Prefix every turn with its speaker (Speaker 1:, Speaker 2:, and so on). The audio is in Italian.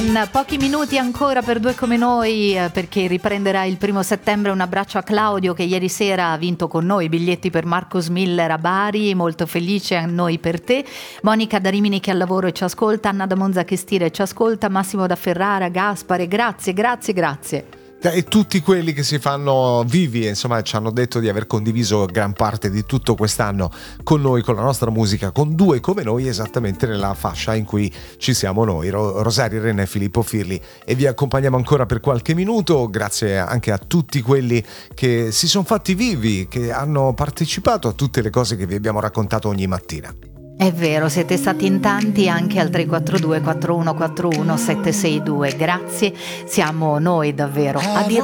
Speaker 1: In pochi minuti ancora per Due Come Noi, perché riprenderà il 1° settembre. Un abbraccio a Claudio che ieri sera ha vinto con noi i biglietti per Marcos Miller a Bari, molto felice, a noi per te. Monica da Rimini che al lavoro e ci ascolta, Anna da Monza che stira e ci ascolta, Massimo da Ferrara, Gaspare, grazie.
Speaker 2: E tutti quelli che si fanno vivi, insomma, ci hanno detto di aver condiviso gran parte di tutto quest'anno con noi, con la nostra musica, con Due Come Noi, esattamente nella fascia in cui ci siamo noi, Rosario Renna e Filippo Firli, e vi accompagniamo ancora per qualche minuto. Grazie anche a tutti quelli che si sono fatti vivi, che hanno partecipato a tutte le cose che vi abbiamo raccontato ogni mattina.
Speaker 1: È vero, siete stati in tanti, anche al 342 4141 762. Grazie, siamo noi davvero a dire